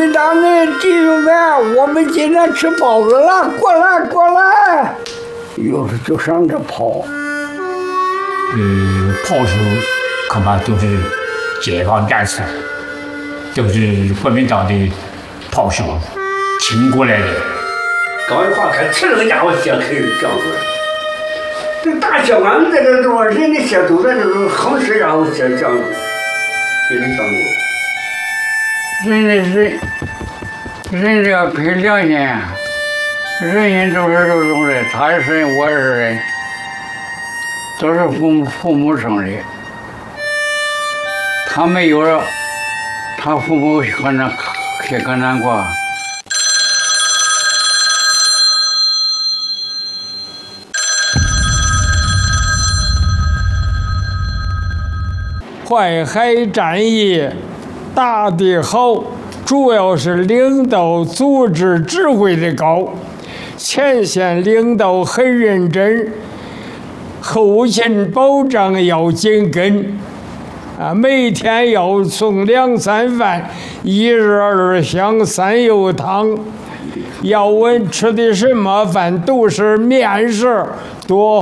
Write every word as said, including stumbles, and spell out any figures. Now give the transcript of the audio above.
民党的弟兄们，我们今天吃包子了，过来过来。有时就上这跑。 呃，炮手恐怕都是解放战士，都是国民党的炮手请过来的。 刚一划开，吃那个家伙血可以叫出来。这大血管在这地方，人的血都在这种横尸家伙血这样子，给人上过。人的是人这个凭良心，人人都是这种人，他是人，我是人，都是父母父母生的。他没有了，他父母可能也更难过。 淮海战役打得好，主要是领导组织指挥的高，前线领导很认真，后勤保障要紧跟，啊，每天要送两餐饭，一日二香三有汤，要问吃的什么饭都是面食多。